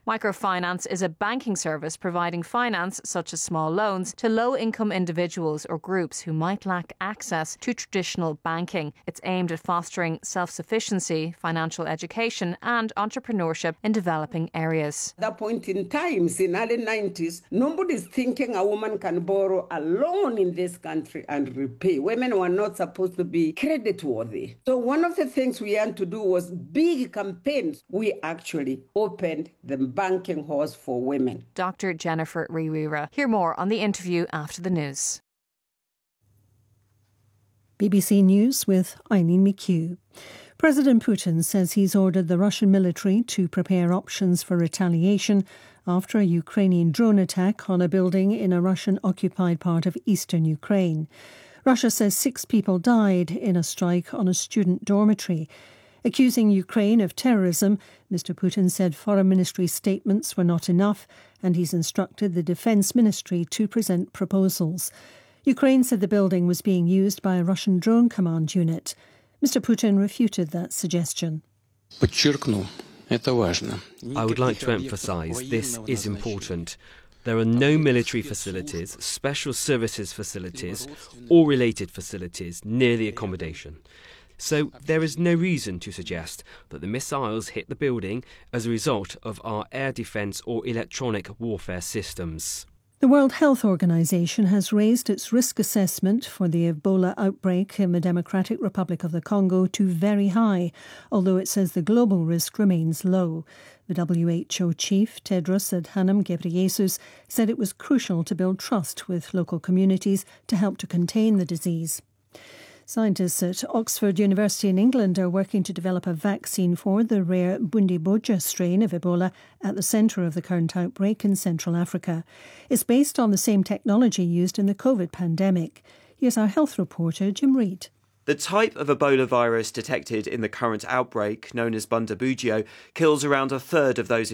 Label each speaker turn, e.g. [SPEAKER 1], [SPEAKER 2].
[SPEAKER 1] Microfinance is a banking service providing finance, such as small loans, to low-income individuals or groups who might lack access to traditional banking. It's aimed at fostering self-sufficiency, financial education and entrepreneurship in developing areas.
[SPEAKER 2] At that point in time, in early 90s, nobody's thinking a woman can borrow a loan in this country and repay. Women were not supposed to be credit-worthy. So one of the things we had to do was big campaigns. We actually opened the banking horse for women.
[SPEAKER 1] Dr. Jennifer Riwira. Hear more on the interview after the news.
[SPEAKER 3] BBC News with Eileen McHugh. President Putin says he's ordered the Russian military to prepare options for retaliation after a Ukrainian drone attack on a building in a Russian-occupied part of eastern Ukraine. Russia says 6 people died in a strike on a student dormitory. Accusing Ukraine of terrorism, Mr. Putin said Foreign Ministry statements were not enough, and he's instructed the Defence Ministry to present proposals. Ukraine said the building was being used by a Russian drone command unit. Mr. Putin refuted that suggestion.
[SPEAKER 4] I would like to emphasise this is important. There are no military facilities, special services facilities or related facilities near the accommodation. So there is no reason to suggest that the missiles hit the building as a result of our air defence or electronic warfare systems.
[SPEAKER 3] The World Health Organization has raised its risk assessment for the Ebola outbreak in the Democratic Republic of the Congo to very high, although it says the global risk remains low. The WHO chief, Tedros Adhanom Ghebreyesus, said it was crucial to build trust with local communities to help to contain the disease. Scientists at Oxford University in England are working to develop a vaccine for the rare Bundibugyo strain of Ebola at the centre of the current outbreak in Central Africa. It's based on the same technology used in the COVID pandemic. Here's our health reporter, Jim Reid.
[SPEAKER 5] The type of Ebola virus detected in the current outbreak, known as Bundibugyo, kills around a third of those